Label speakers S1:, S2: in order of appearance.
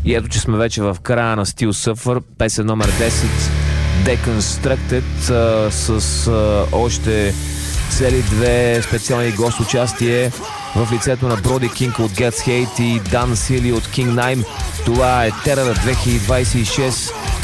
S1: И ето, че сме вече в края на Steel Suffer, песен номер 10, Deconstructed, с още цели две специални гост участие в лицето на Броди Кинг от Gets Hate и Дан Сили от King Nime. Това е Terror 2026.